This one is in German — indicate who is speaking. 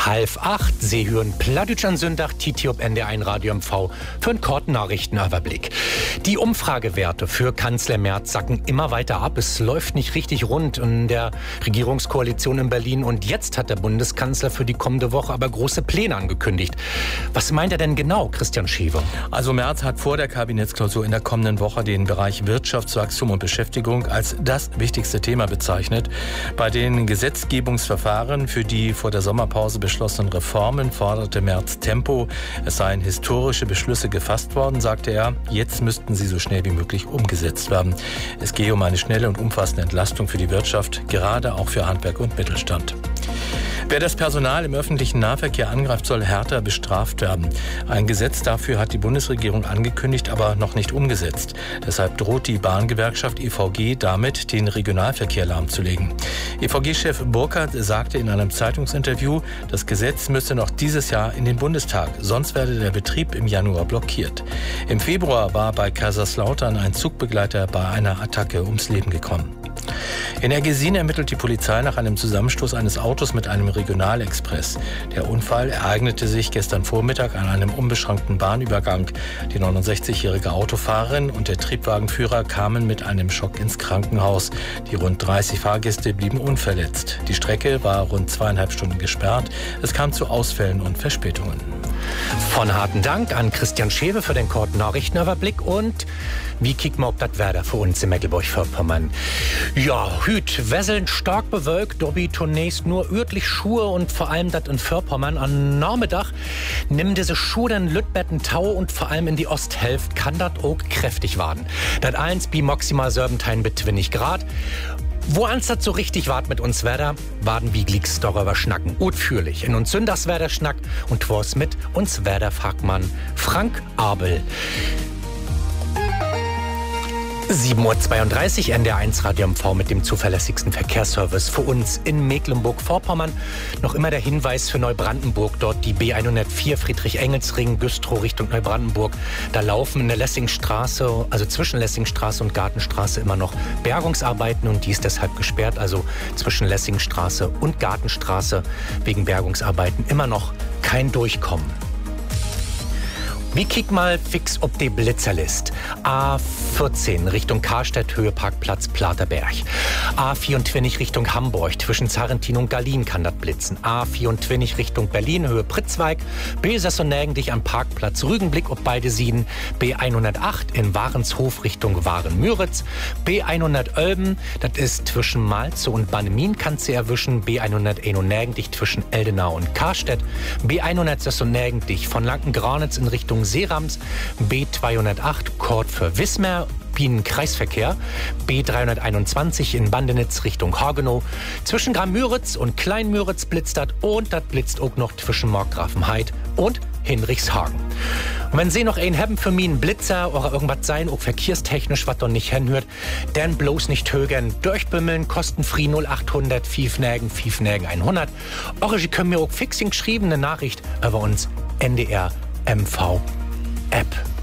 Speaker 1: 7:30. Sie hören Plattdeutsch an Sonntag, Titi ob NDR1 Radio MV für einen kurzen Nachrichtenüberblick. Die Umfragewerte für Kanzler Merz sacken immer weiter ab. Es läuft nicht richtig rund in der Regierungskoalition in Berlin. Und jetzt hat der Bundeskanzler für die kommende Woche aber große Pläne angekündigt. Was meint er denn genau, Christian Schewe?
Speaker 2: Also Merz hat vor der Kabinettsklausur in der kommenden Woche den Bereich Wirtschaftswachstum und Beschäftigung als das wichtigste Thema bezeichnet. Bei den Gesetzgebungsverfahren für die vor der Sommerpause beschlossenen Reformen forderte Merz Tempo. Es seien historische Beschlüsse gefasst worden, sagte er. Jetzt müssten sie so schnell wie möglich umgesetzt werden. Es gehe um eine schnelle und umfassende Entlastung für die Wirtschaft, gerade auch für Handwerk und Mittelstand. Wer das Personal im öffentlichen Nahverkehr angreift, soll härter bestraft werden. Ein Gesetz dafür hat die Bundesregierung angekündigt, aber noch nicht umgesetzt. Deshalb droht die Bahngewerkschaft EVG damit, den Regionalverkehr lahmzulegen. EVG-Chef Burkhardt sagte in einem Zeitungsinterview, das Gesetz müsse noch dieses Jahr in den Bundestag, sonst werde der Betrieb im Januar blockiert. Im Februar war bei Kaiserslautern ein Zugbegleiter bei einer Attacke ums Leben gekommen. In Ergesin ermittelt die Polizei nach einem Zusammenstoß eines Autos mit einem Regionalexpress. Der Unfall ereignete sich gestern Vormittag an einem unbeschrankten Bahnübergang. Die 69-jährige Autofahrerin und der Triebwagenführer kamen mit einem Schock ins Krankenhaus. Die rund 30 Fahrgäste blieben unverletzt. Die Strecke war rund 2,5 Stunden gesperrt. Es kam zu Ausfällen und Verspätungen.
Speaker 1: Von harten Dank an Christian Schewe für den kurzen Nachrichtenüberblick. Und wie kicken wir ob das Wetter für uns in Mecklenburg-Vorpommern? Ja, hüt, Wesseln stark bewölkt, dobi zunächst nur örtlich Schuhe und vor allem das in Vorpommern. Am Nachmittag nimm diese Schuhe dann Lütbetten Tau und vor allem in die Osthälfte kann das auch kräftig werden. Das 1 bi maximal Serbentein mit 20 Grad. Wo ans das so richtig wart mit uns Wetter, waden wie Glicks darüber schnacken. Utführlich in uns Sünders Wetter schnack und twas mit uns Wetter-Fachmann Frank Abel. 7:32 Uhr, NDR1 Radio MV mit dem zuverlässigsten Verkehrsservice für uns in Mecklenburg-Vorpommern. Noch immer der Hinweis für Neubrandenburg, dort die B104 Friedrich-Engels-Ring, Güstrow Richtung Neubrandenburg. Da laufen in der Lessingstraße, also zwischen Lessingstraße und Gartenstraße immer noch Bergungsarbeiten und die ist deshalb gesperrt. Also zwischen Lessingstraße und Gartenstraße wegen Bergungsarbeiten immer noch kein Durchkommen. Wir kicken mal fix ob die Blitzerlist. A14 Richtung Karstedt, Höhe Parkplatz Platerberg. A24 Richtung Hamburg, zwischen Zarrentin und Gallien kann das blitzen. A24 Richtung Berlin, Höhe Pritzweig. B96 am Parkplatz Rügenblick ob beide Sieden. B108 in Warenshof Richtung Waren-Müritz. B111, das ist zwischen Malzow und Bannemin kannst du erwischen. B191 zwischen Eldenau und Karstedt. B196 von Lanken-Granitz in Richtung Seerams, B208 Kord für Wismar, Bienen-Kreisverkehr, B321 in Bandenitz Richtung Hagenow, zwischen Gramm-Müritz und Klein-Müritz blitzt das und das blitzt auch noch zwischen Markgrafenheid und Hinrichshagen. Und wenn Sie noch einen haben für mich, einen Blitzer oder irgendwas sein, auch verkehrstechnisch, was doch nicht hinhört, dann bloß nicht högern, durchbümmeln, kostenfrei 0800 5 100. Oder Sie können mir auch fixing geschriebene Nachricht über uns NDR MV App.